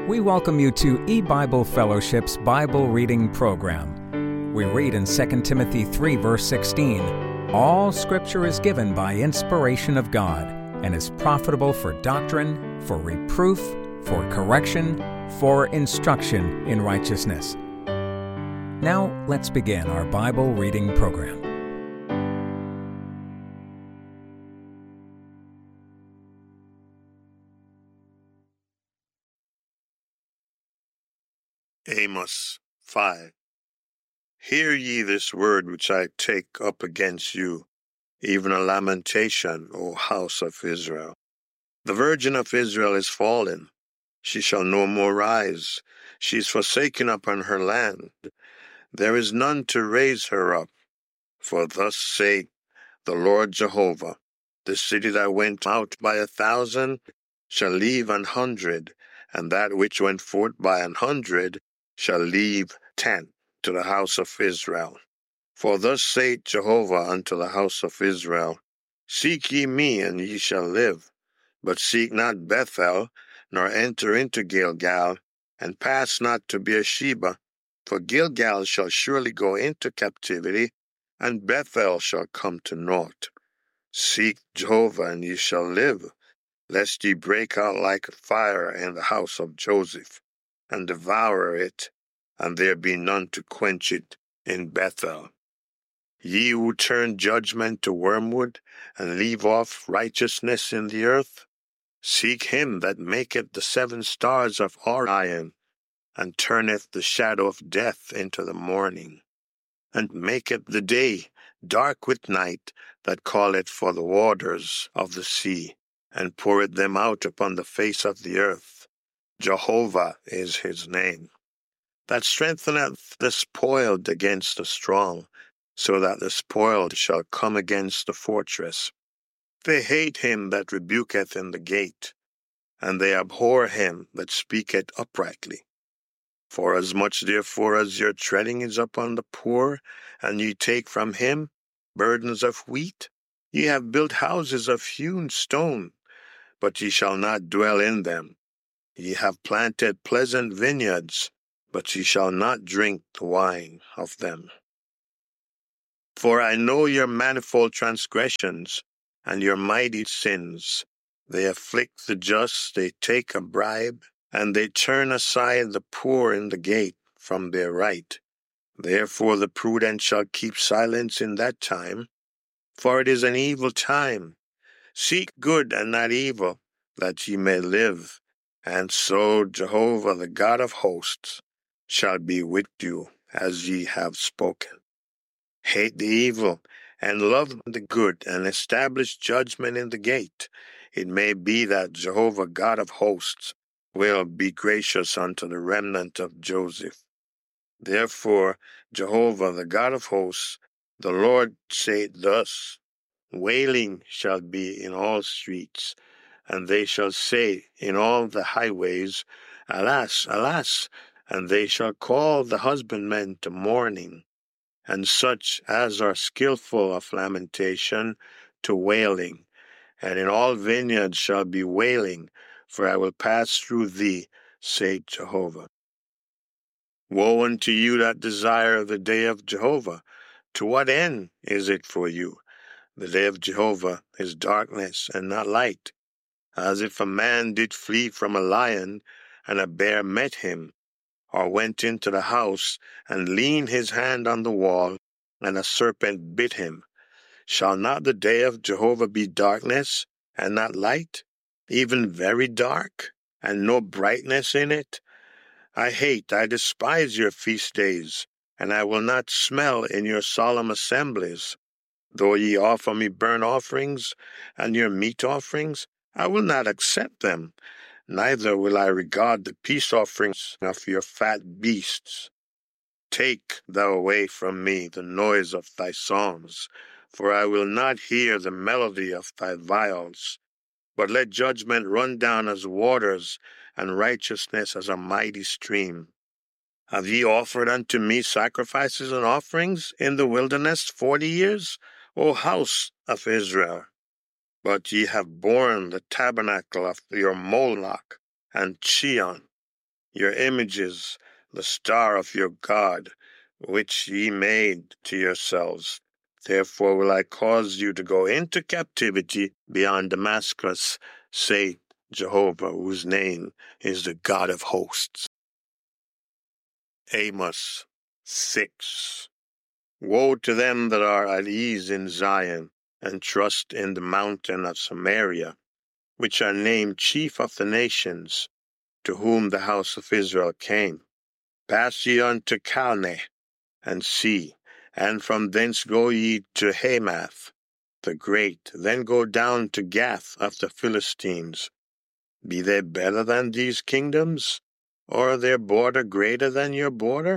We welcome you to eBible Fellowship's Bible Reading Program. We read in 2 Timothy 3, verse 16, "All Scripture is given by inspiration of God, and is profitable for doctrine, for reproof, for correction, for instruction in righteousness." Now, let's begin our Bible reading program. Amos 5. Hear ye this word which I take up against you, even a lamentation, O house of Israel. The virgin of Israel is fallen. She shall no more rise. She is forsaken upon her land. There is none to raise her up. For thus saith the Lord Jehovah, the city that went out by 1,000 shall leave 100, and that which went forth by 100 shall leave 10 to the house of Israel. For thus saith Jehovah unto the house of Israel, Seek ye me, and ye shall live. But seek not Bethel, nor enter into Gilgal, and pass not to Beersheba. For Gilgal shall surely go into captivity, and Bethel shall come to naught. Seek Jehovah, and ye shall live, lest ye break out like a fire in the house of Joseph, and devour it, and there be none to quench it in Bethel. Ye who turn judgment to wormwood, and leave off righteousness in the earth, seek him that maketh the 7 stars of Orion, and turneth the shadow of death into the morning, and maketh the day dark with night, that calleth for the waters of the sea, and poureth them out upon the face of the earth. Jehovah is his name. That strengtheneth the spoiled against the strong, so that the spoiled shall come against the fortress. They hate him that rebuketh in the gate, and they abhor him that speaketh uprightly. Forasmuch therefore as your treading is upon the poor, and ye take from him burdens of wheat, ye have built houses of hewn stone, but ye shall not dwell in them. Ye have planted pleasant vineyards, but ye shall not drink the wine of them. For I know your manifold transgressions, and your mighty sins. They afflict the just, they take a bribe, and they turn aside the poor in the gate from their right. Therefore the prudent shall keep silence in that time, for it is an evil time. Seek good and not evil, that ye may live. And so Jehovah the God of hosts shall be with you, as ye have spoken. Hate the evil, and love the good, and establish judgment in the gate. It may be that Jehovah God of hosts will be gracious unto the remnant of Joseph. Therefore Jehovah the God of hosts, the Lord saith thus, Wailing shall be in all streets, and they shall say in all the highways, Alas, alas! And they shall call the husbandmen to mourning, and such as are skillful of lamentation to wailing. And in all vineyards shall be wailing, for I will pass through thee, saith Jehovah. Woe unto you that desire the day of Jehovah! To what end is it for you? The day of Jehovah is darkness and not light, as if a man did flee from a lion, and a bear met him, or went into the house, and leaned his hand on the wall, and a serpent bit him. Shall not the day of Jehovah be darkness, and not light, even very dark, and no brightness in it? I despise your feast days, and I will not smell in your solemn assemblies. Though ye offer me burnt offerings, and your meat offerings, I will not accept them, neither will I regard the peace offerings of your fat beasts. Take thou away from me the noise of thy songs, for I will not hear the melody of thy viols. But let judgment run down as waters, and righteousness as a mighty stream. Have ye offered unto me sacrifices and offerings in the wilderness 40 years, O house of Israel? But ye have borne the tabernacle of your Moloch and Chion. your images, the star of your God, which ye made to yourselves. Therefore will I cause you to go into captivity beyond Damascus, saith Jehovah, whose name is the God of hosts. Amos 6. Woe to them that are at ease in Zion, and trust in the mountain of Samaria, which are named chief of the nations, to whom the house of Israel came. Pass ye unto Calneh, and see, and from thence go ye to Hamath the great, then go down to Gath of the Philistines. Be they better than these kingdoms, or their border greater than your border?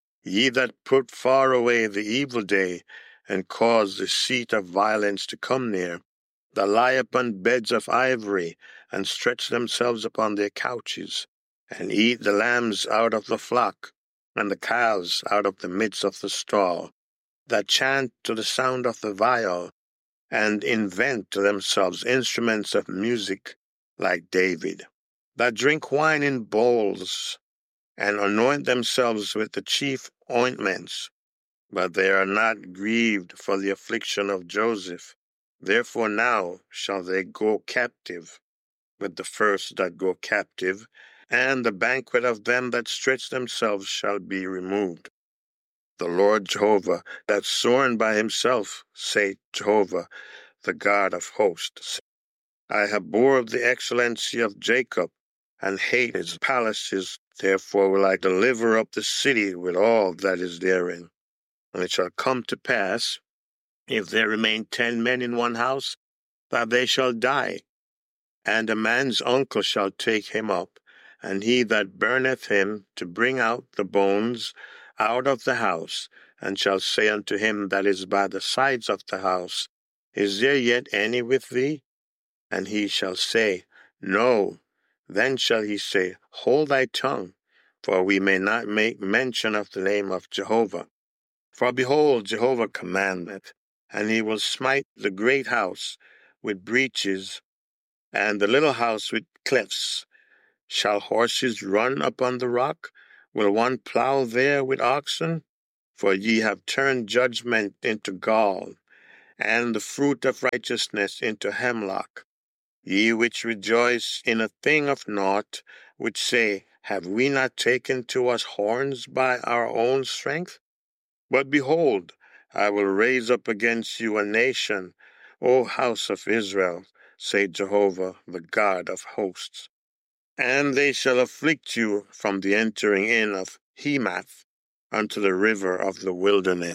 Ye that put far away the evil day, and cause the seat of violence to come near, that lie upon beds of ivory, and stretch themselves upon their couches, and eat the lambs out of the flock, and the calves out of the midst of the stall, that chant to the sound of the viol, and invent to themselves instruments of music like David, that drink wine in bowls, and anoint themselves with the chief ointments, but they are not grieved for the affliction of Joseph. Therefore now shall they go captive with the first that go captive, and the banquet of them that stretch themselves shall be removed. The Lord Jehovah, that sworn by himself, saith Jehovah, the God of hosts. I have bore the excellency of Jacob, and hate his palaces. Therefore will I deliver up the city with all that is therein. And it shall come to pass, if there remain 10 men in one house, that they shall die. And a man's uncle shall take him up, and he that burneth him to bring out the bones out of the house, and shall say unto him that is by the sides of the house, Is there yet any with thee? And he shall say, No. Then shall he say, Hold thy tongue, for we may not make mention of the name of Jehovah. For behold, Jehovah commandeth, and he will smite the great house with breaches, and the little house with clefts. Shall horses run upon the rock? Will one plow there with oxen? For ye have turned judgment into gall, and the fruit of righteousness into hemlock. Ye which rejoice in a thing of naught, which say, Have we not taken to us horns by our own strength? But behold, I will raise up against you a nation, O house of Israel, saith Jehovah, the God of hosts. And they shall afflict you from the entering in of Hemath unto the river of the wilderness.